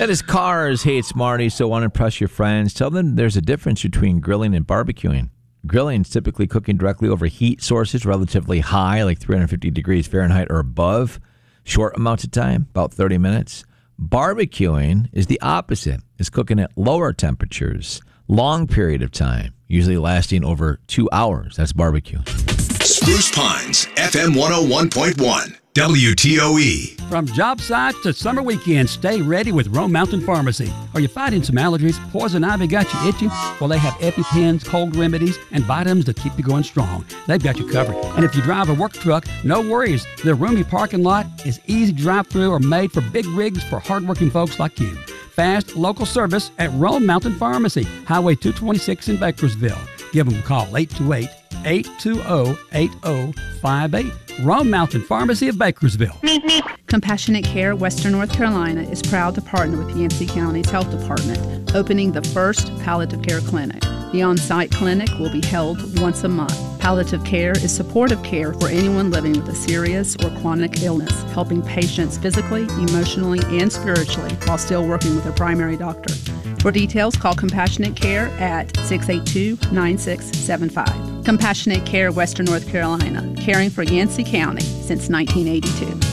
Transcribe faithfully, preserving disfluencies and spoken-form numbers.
That is Cars. Hey, it's Marty. So want to impress your friends. Tell them there's a difference between grilling and barbecuing. Grilling is typically cooking directly over heat sources relatively high, like three hundred fifty degrees Fahrenheit or above. Short amounts of time, about thirty minutes. Barbecuing is the opposite. It's cooking at lower temperatures, long period of time, usually lasting over two hours. That's barbecue. Spruce Pines, F M one oh one point one. W T O E. From job sites to summer weekends, stay ready with Rome Mountain Pharmacy. Are you fighting some allergies? Poison ivy got you itching? Well, they have EpiPens, cold remedies, and vitamins to keep you going strong. They've got you covered. And if you drive a work truck, no worries. Their roomy parking lot is easy to drive through or made for big rigs for hardworking folks like you. Fast, local service at Rome Mountain Pharmacy, Highway two twenty-six in Bakersville. Give them a call, eight two eight, eight two zero, eight zero five eight. Rome Mountain Pharmacy of Bakersville. Compassionate Care Western North Carolina is proud to partner with Yancey County's Health Department, opening the first palliative care clinic. The on-site clinic will be held once a month. Palliative care is supportive care for anyone living with a serious or chronic illness, helping patients physically, emotionally, and spiritually while still working with a primary doctor. For details, call Compassionate Care at six eight two, nine six seven five. Compassionate Care Western North Carolina, caring for Yancey County since nineteen eighty-two.